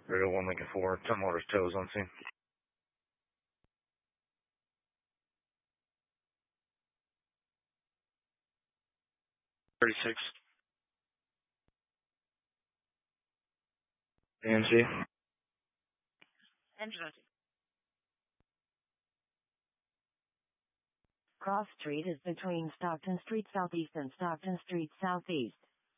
Radio 1 Lincoln 4, 10 motors tows on scene. 36. AMC. Engine on scene. Cross Street is between Stockton Street Southeast and Stockton Street Southeast.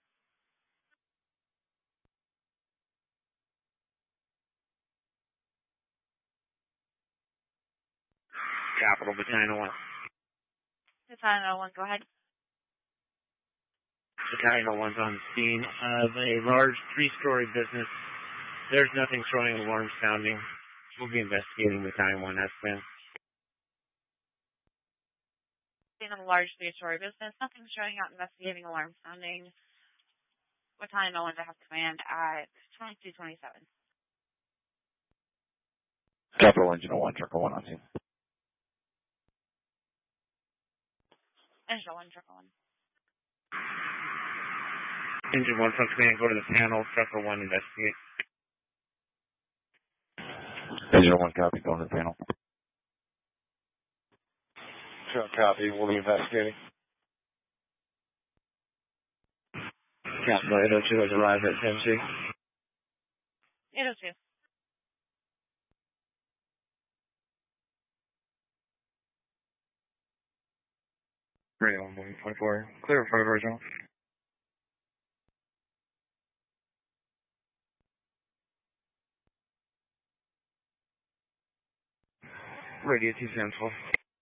Capital Battalion 1. Battalion 1, go ahead. Battalion 1's on the scene of a large 3-story business. There's nothing showing alarm sounding. We'll be investigating Battalion 1 as planned. Scene of a large 3-story business. Nothing showing out. Investigating alarm sounding. Battalion 1 to have command at 2227. Capital Engine 1, Trucker 1 on scene. Engine 1, Trucker 1. Engine 1 from command, go to the panel. Trucker 1, investigate. Engine 1, copy, going to the panel. Truck copy, we'll be investigating. Capital 802 has arrived at TMC. 802. Radio 1 moving 24. Clear in front of original. Radio 212.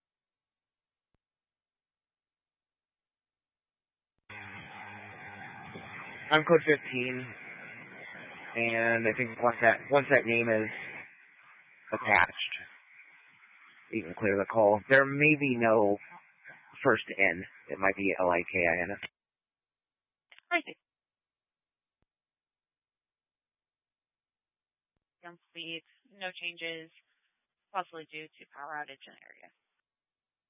I'm code 15, and I think once that name is attached, you can clear the call. There may be no first N. It might be LIKIN. I see. Down speed, no changes, possibly due to power outage in the area.